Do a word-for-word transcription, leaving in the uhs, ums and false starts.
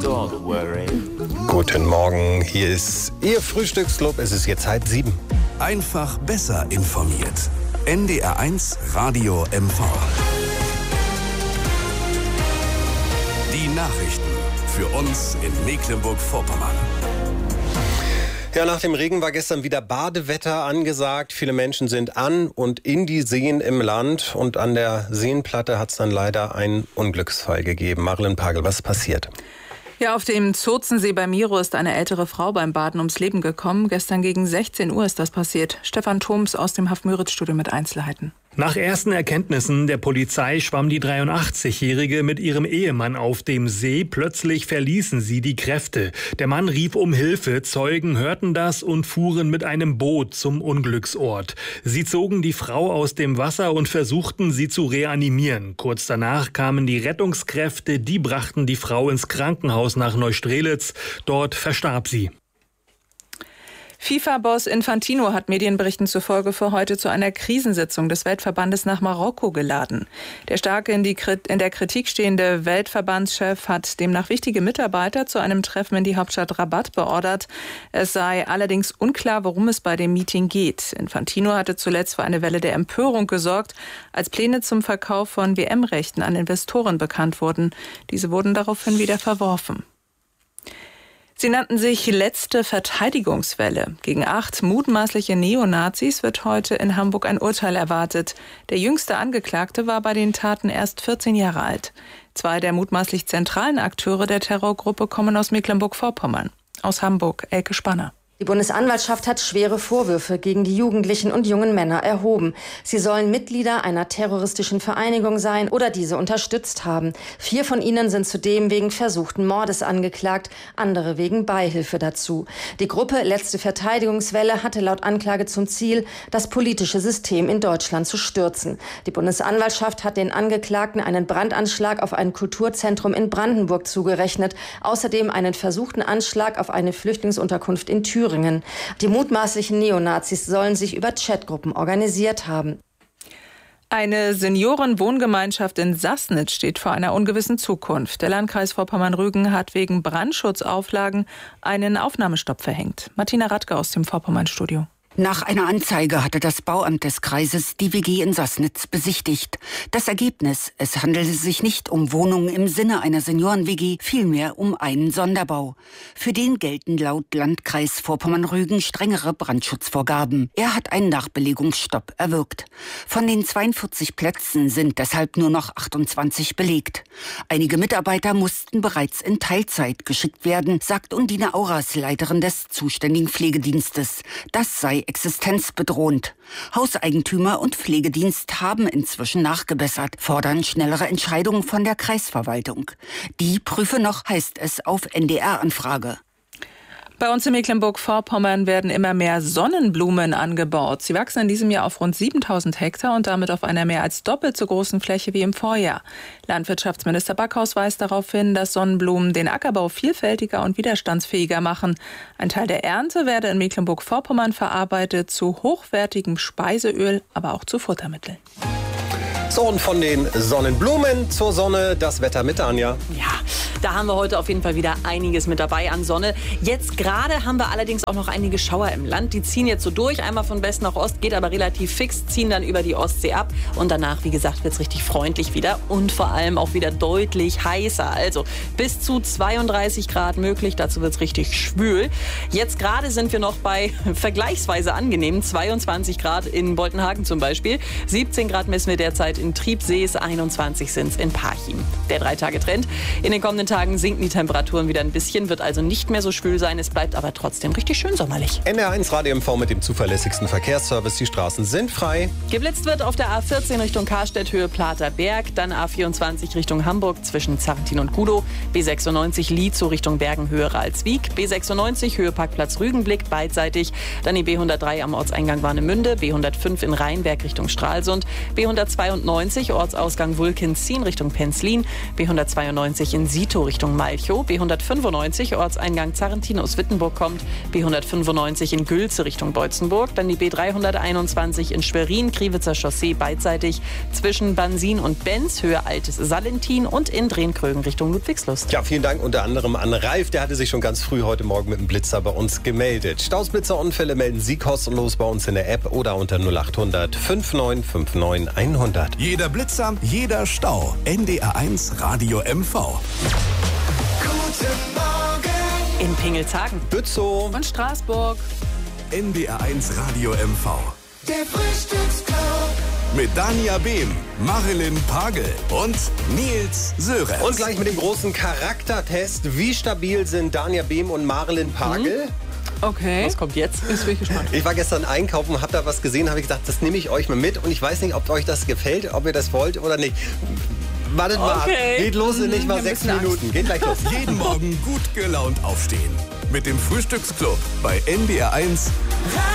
Don't worry. Guten Morgen, hier ist Ihr Frühstücksclub. Es ist jetzt halb sieben. Einfach besser informiert. N D R eins Radio M V. Die Nachrichten für uns in Mecklenburg-Vorpommern. Ja, nach dem Regen war gestern wieder Badewetter angesagt. Viele Menschen sind an und in die Seen im Land. Und an der Seenplatte hat es dann leider einen Unglücksfall gegeben. Marilyn Pagel, was ist passiert? Ja, auf dem Zozensee bei Miro ist eine ältere Frau beim Baden ums Leben gekommen. Gestern gegen sechzehn Uhr ist das passiert. Stefan Thoms aus dem Haff-Müritz-Studio mit Einzelheiten. Nach ersten Erkenntnissen der Polizei schwamm die dreiundachtzig-Jährige mit ihrem Ehemann auf dem See. Plötzlich verließen sie die Kräfte. Der Mann rief um Hilfe. Zeugen hörten das und fuhren mit einem Boot zum Unglücksort. Sie zogen die Frau aus dem Wasser und versuchten, sie zu reanimieren. Kurz danach kamen die Rettungskräfte. Die brachten die Frau ins Krankenhaus nach Neustrelitz. Dort verstarb sie. FIFA-Boss Infantino hat Medienberichten zufolge für heute zu einer Krisensitzung des Weltverbandes nach Marokko geladen. Der stark in, die, in der Kritik stehende Weltverbandschef hat demnach wichtige Mitarbeiter zu einem Treffen in die Hauptstadt Rabat beordert. Es sei allerdings unklar, worum es bei dem Meeting geht. Infantino hatte zuletzt für eine Welle der Empörung gesorgt, als Pläne zum Verkauf von W M-Rechten an Investoren bekannt wurden. Diese wurden daraufhin wieder verworfen. Sie nannten sich letzte Verteidigungswelle. Gegen acht mutmaßliche Neonazis wird heute in Hamburg ein Urteil erwartet. Der jüngste Angeklagte war bei den Taten erst vierzehn Jahre alt. Zwei der mutmaßlich zentralen Akteure der Terrorgruppe kommen aus Mecklenburg-Vorpommern. Aus Hamburg, Elke Spanner. Die Bundesanwaltschaft hat schwere Vorwürfe gegen die Jugendlichen und jungen Männer erhoben. Sie sollen Mitglieder einer terroristischen Vereinigung sein oder diese unterstützt haben. Vier von ihnen sind zudem wegen versuchten Mordes angeklagt, andere wegen Beihilfe dazu. Die Gruppe Letzte Verteidigungswelle hatte laut Anklage zum Ziel, das politische System in Deutschland zu stürzen. Die Bundesanwaltschaft hat den Angeklagten einen Brandanschlag auf ein Kulturzentrum in Brandenburg zugerechnet, außerdem einen versuchten Anschlag auf eine Flüchtlingsunterkunft in Thüringen. Die mutmaßlichen Neonazis sollen sich über Chatgruppen organisiert haben. Eine Seniorenwohngemeinschaft in Sassnitz steht vor einer ungewissen Zukunft. Der Landkreis Vorpommern-Rügen hat wegen Brandschutzauflagen einen Aufnahmestopp verhängt. Martina Radke aus dem Vorpommern-Studio. Nach einer Anzeige hatte das Bauamt des Kreises die W G in Sassnitz besichtigt. Das Ergebnis: Es handelte sich nicht um Wohnungen im Sinne einer Senioren-W G, vielmehr um einen Sonderbau. Für den gelten laut Landkreis Vorpommern-Rügen strengere Brandschutzvorgaben. Er hat einen Nachbelegungsstopp erwirkt. Von den zweiundvierzig Plätzen sind deshalb nur noch achtundzwanzig belegt. Einige Mitarbeiter mussten bereits in Teilzeit geschickt werden, sagt Undine Auras, Leiterin des zuständigen Pflegedienstes. Das sei existenzbedrohend. Hauseigentümer und Pflegedienst haben inzwischen nachgebessert, fordern schnellere Entscheidungen von der Kreisverwaltung. Die prüfe noch, heißt es auf N D R-Anfrage. Bei uns in Mecklenburg-Vorpommern werden immer mehr Sonnenblumen angebaut. Sie wachsen in diesem Jahr auf rund siebentausend Hektar und damit auf einer mehr als doppelt so großen Fläche wie im Vorjahr. Landwirtschaftsminister Backhaus weist darauf hin, dass Sonnenblumen den Ackerbau vielfältiger und widerstandsfähiger machen. Ein Teil der Ernte werde in Mecklenburg-Vorpommern verarbeitet zu hochwertigem Speiseöl, aber auch zu Futtermitteln. So, und von den Sonnenblumen zur Sonne, das Wetter mit Anja. Ja, da haben wir heute auf jeden Fall wieder einiges mit dabei an Sonne. Jetzt gerade haben wir allerdings auch noch einige Schauer im Land. Die ziehen jetzt so durch, einmal von West nach Ost, geht aber relativ fix, ziehen dann über die Ostsee ab. Und danach, wie gesagt, wird es richtig freundlich wieder und vor allem auch wieder deutlich heißer. Also bis zu zweiunddreißig Grad möglich, dazu wird es richtig schwül. Jetzt gerade sind wir noch bei vergleichsweise angenehmen zweiundzwanzig Grad in Boltenhagen zum Beispiel. siebzehn Grad messen wir derzeit in Triebsees, einundzwanzig sind es in Parchim. Der Drei-Tage-Trend. In den kommenden Tagen sinken die Temperaturen wieder ein bisschen, wird also nicht mehr so schwül sein. Es bleibt aber trotzdem richtig schön sommerlich. N D R eins Radio M V mit dem zuverlässigsten Verkehrsservice. Die Straßen sind frei. Geblitzt wird auf der A vierzehn Richtung Karstedt, Höhe Plater-Berg. Dann A vierundzwanzig Richtung Hamburg zwischen Zarrentin und Gudow. B sechsundneunzig Lietzow Richtung Bergen, Höhe Ralswiek. B sechsundneunzig Höhe Parkplatz Rügenblick, beidseitig. Dann die B hundertdrei am Ortseingang Warnemünde. B hundertfünf in Rheinberg Richtung Stralsund. B hundertzweiundneunzig Ortsausgang Wulkenzien Richtung Penzlin. B hundertzweiundneunzig in Siet Treptow Richtung Malchow, B hundertfünfundneunzig, Ortseingang Zarrentin-Wittenburg kommt, B hundertfünfundneunzig in Gülze Richtung Beutzenburg, dann die B dreihunderteinundzwanzig in Schwerin, Kriwitzer Chaussee beidseitig zwischen Bansin und Benz, Höhe Altes Salentin und in Drehkrögen Richtung Ludwigslust. Ja, vielen Dank unter anderem an Ralf, der hatte sich schon ganz früh heute Morgen mit dem Blitzer bei uns gemeldet. Staus, Blitzer, Unfälle melden Sie kostenlos bei uns in der App oder unter null acht hundert fünfundneunzig neunundfünfzig hundert. Jeder Blitzer, jeder Stau. N D R eins Radio M V. Guten Morgen in Pingelshagen, Bützow und Straßburg. N D R eins Radio M V. Der Frühstücksclub Mit Dania Behm, Marilyn Pagel und Nils Sörenz. Und gleich mit dem großen Charaktertest. Wie stabil sind Dania Behm und Marilyn Pagel? Okay. was kommt jetzt? Jetzt bin ich gespannt. Ich war gestern einkaufen, hab da was gesehen, habe ich gesagt, das nehme ich euch mal mit. Und ich weiß nicht, ob euch das gefällt, ob ihr das wollt oder nicht. Wartet mal ab. Okay. Geht los in nicht mal Ich hab ein sechs bisschen Minuten. Geht gleich los. Jeden Morgen gut gelaunt aufstehen. Mit dem Frühstücksclub bei N D R eins.